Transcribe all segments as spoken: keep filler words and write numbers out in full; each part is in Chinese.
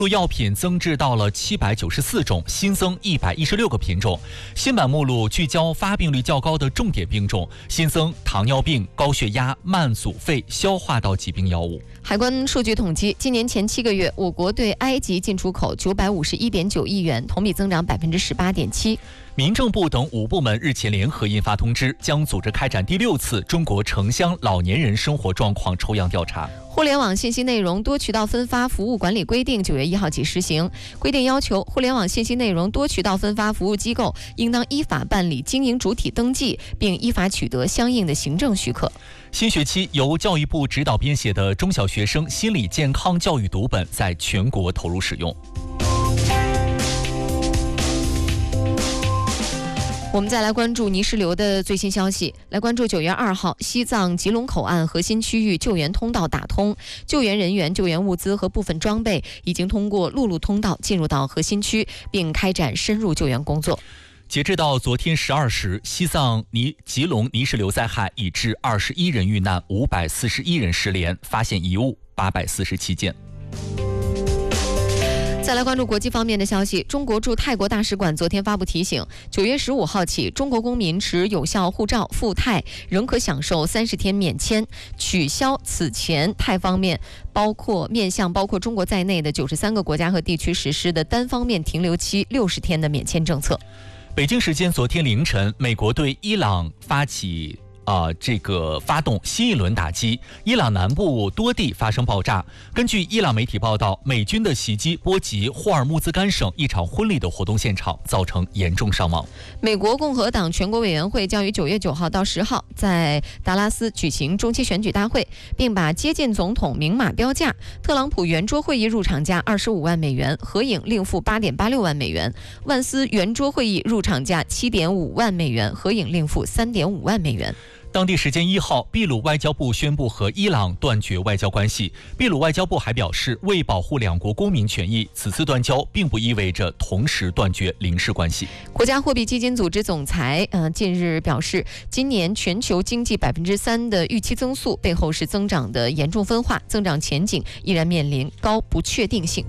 目录药品增至到了七百九十四种，新增一百一十六个品种。新版目录聚焦发病率较高的重点病种，新增糖尿病、高血压、慢阻肺、消化道疾病药物。 海关数据统计，今年前七个月，我国对埃及进出口九百五十一点九亿元，同比增长百分之十八点七。 民政部等五部门日前联合印发通知，将组织开展第六次中国城乡老年人生活状况抽样调查。 互联网信息内容多渠道分发服务管理规定九月一号起实行，规定要求互联网信息内容多渠道分发服务机构应当依法办理经营主体登记，并依法取得相应的行政许可。 新学期由教育部指导编写的中小学生心理健康教育读本在全国投入使用。 我们再来关注泥石流的最新消息。来关注九月二号，西藏吉隆口岸核心区域救援通道打通，救援人员、救援物资和部分装备已经通过陆路通道进入到核心区，并开展深入救援工作。 截至到昨天十二时，西藏泥吉隆泥石流灾害已致二十一人遇难，五百四十一人失联，发现遗物八百四十七件。 再来关注国际方面的消息，中国驻泰国大使馆昨天发布提醒，九月十五号起，中国公民持有效护照赴泰仍可享受三十天免签，取消此前泰方面包括面向包括中国在内的九十三个国家和地区实施的单方面停留期六十天的免签政策。 北京时间昨天凌晨，美国对伊朗发起啊、呃，这个发动新一轮打击，伊朗南部多地发生爆炸。根据伊朗媒体报道，美军的袭击波及霍尔木兹干省一场婚礼的活动现场，造成严重伤亡。 美国共和党全国委员会将于九月九号到十号在达拉斯举行中期选举大会，并把接近总统明码标价，特朗普圆桌会议入场价二十五万美元，合影另付八点八六万美元；万斯圆桌会议入场价七点五万美元，合影另付三点五万美元。 当地时间一号，秘鲁外交部宣布和伊朗断绝外交关系。秘鲁外交部还表示，为保护两国公民权益，此次断交并不意味着同时断绝领事关系。 国家货币基金组织总裁呃近日表示，今年全球经济百分之三的预期增速背后是增长的严重分化，增长前景依然面临高不确定性。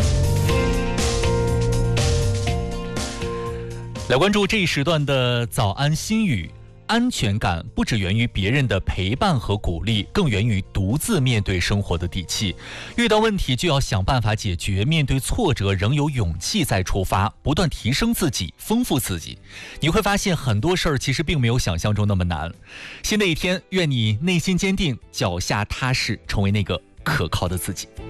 来关注这一时段的早安心语。安全感不只源于别人的陪伴和鼓励，更源于独自面对生活的底气。遇到问题就要想办法解决，面对挫折仍有勇气再出发，不断提升自己，丰富自己。你会发现很多事儿其实并没有想象中那么难。新的一天，愿你内心坚定，脚下踏实，成为那个可靠的自己。